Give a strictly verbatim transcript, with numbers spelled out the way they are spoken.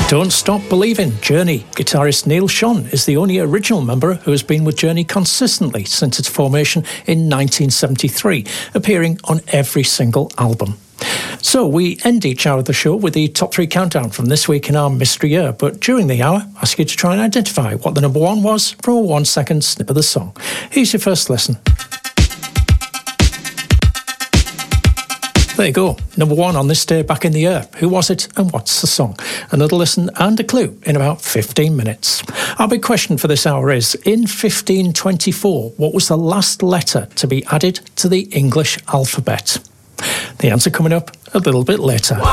Don't Stop Believing, Journey. Guitarist Neil Schon is the only original member who has been with Journey consistently since its formation in nineteen seventy-three, appearing on every single album. So we end each hour of the show with the top three countdown from this week in our mystery year, but during the hour, I ask you to try and identify what the number one was from a one second snip of the song. Here's your first listen. There you go, number one on this day back in the year. Who was it and what's the song? Another listen and a clue in about fifteen minutes. Our big question for this hour is, in fifteen twenty-four, what was the last letter to be added to the English alphabet? The answer coming up a little bit later.